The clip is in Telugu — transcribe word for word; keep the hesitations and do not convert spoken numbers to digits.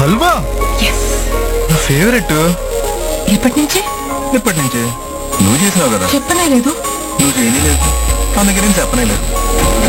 హల్వా ఎస్. నా ఫేవరెట్. ఎప్పటి నుంచి? ఎప్పటి నుంచి? నువ్వు చేసినావు కదా. చెప్పనే లేదు. నువ్వు చేయలేదు, అందుకే నేను చెప్పనే లేదు.